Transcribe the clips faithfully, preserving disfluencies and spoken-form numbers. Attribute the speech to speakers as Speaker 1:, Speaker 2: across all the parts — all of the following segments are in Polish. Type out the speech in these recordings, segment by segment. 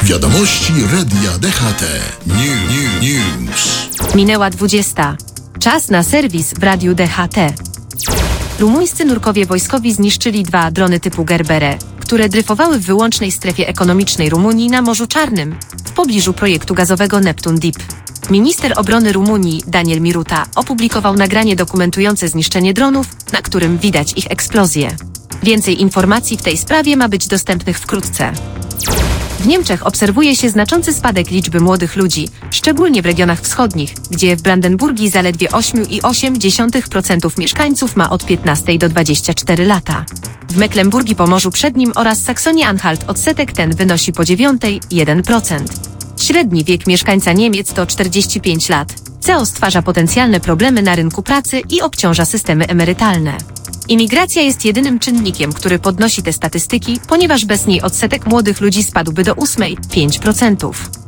Speaker 1: Wiadomości Radia D H T. New, new, news.
Speaker 2: Minęła dwudziesta. Czas na serwis w Radiu D H T. Rumuńscy nurkowie wojskowi zniszczyli dwa drony typu Gerbere, które dryfowały w wyłącznej strefie ekonomicznej Rumunii na Morzu Czarnym, w pobliżu projektu gazowego Neptun Deep. Minister obrony Rumunii, Daniel Miruta, opublikował nagranie dokumentujące zniszczenie dronów, na którym widać ich eksplozję. Więcej informacji w tej sprawie ma być dostępnych wkrótce. W Niemczech obserwuje się znaczący spadek liczby młodych ludzi, szczególnie w regionach wschodnich, gdzie w Brandenburgii zaledwie osiem przecinek osiem procent mieszkańców ma od piętnastu do dwudziestu czterech lata. W Mecklenburgii, Pomorzu Przednim oraz Saksonii-Anhalt odsetek ten wynosi po dziewiątej jeden procent. Średni wiek mieszkańca Niemiec to czterdzieści pięć lat, co stwarza potencjalne problemy na rynku pracy i obciąża systemy emerytalne. Imigracja jest jedynym czynnikiem, który podnosi te statystyki, ponieważ bez niej odsetek młodych ludzi spadłby do osiem przecinek pięć procent.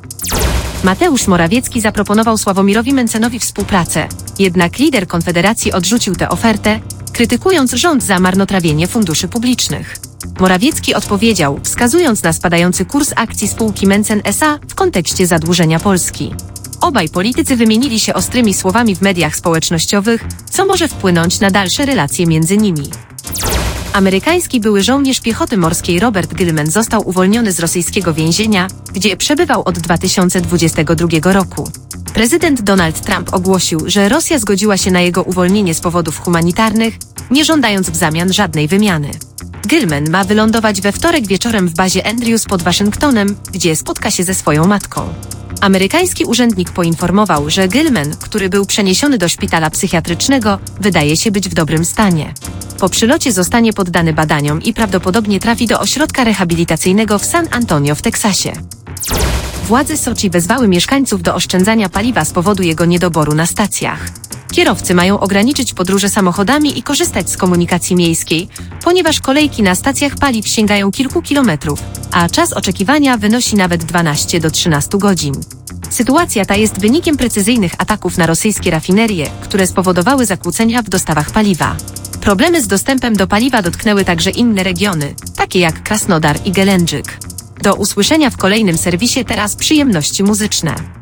Speaker 2: Mateusz Morawiecki zaproponował Sławomirowi Mentzenowi współpracę, jednak lider Konfederacji odrzucił tę ofertę, krytykując rząd za marnotrawienie funduszy publicznych. Morawiecki odpowiedział, wskazując na spadający kurs akcji spółki Mentzen S A w kontekście zadłużenia Polski. Obaj politycy wymienili się ostrymi słowami w mediach społecznościowych, co może wpłynąć na dalsze relacje między nimi. Amerykański były żołnierz piechoty morskiej Robert Gilman został uwolniony z rosyjskiego więzienia, gdzie przebywał od dwa tysiące dwudziestego drugiego roku. Prezydent Donald Trump ogłosił, że Rosja zgodziła się na jego uwolnienie z powodów humanitarnych, nie żądając w zamian żadnej wymiany. Gilman ma wylądować we wtorek wieczorem w bazie Andrews pod Waszyngtonem, gdzie spotka się ze swoją matką. Amerykański urzędnik poinformował, że Gilman, który był przeniesiony do szpitala psychiatrycznego, wydaje się być w dobrym stanie. Po przylocie zostanie poddany badaniom i prawdopodobnie trafi do ośrodka rehabilitacyjnego w San Antonio w Teksasie. Władze Soczi wezwały mieszkańców do oszczędzania paliwa z powodu jego niedoboru na stacjach. Kierowcy mają ograniczyć podróże samochodami i korzystać z komunikacji miejskiej, ponieważ kolejki na stacjach paliw sięgają kilku kilometrów, a czas oczekiwania wynosi nawet dwanaście do trzynastu godzin. Sytuacja ta jest wynikiem precyzyjnych ataków na rosyjskie rafinerie, które spowodowały zakłócenia w dostawach paliwa. Problemy z dostępem do paliwa dotknęły także inne regiony, takie jak Krasnodar i Gelendżyk. Do usłyszenia w kolejnym serwisie, teraz przyjemności muzyczne.